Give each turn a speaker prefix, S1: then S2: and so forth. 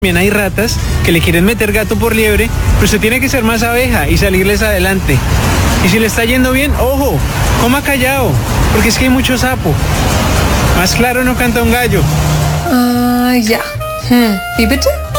S1: También hay ratas que le quieren meter gato por liebre, pero usted tiene que ser más abeja y salirles adelante. Y si le está yendo bien, ojo, coma callado, porque es que hay mucho sapo. Más claro no canta un gallo.
S2: Ja. Wie bitte?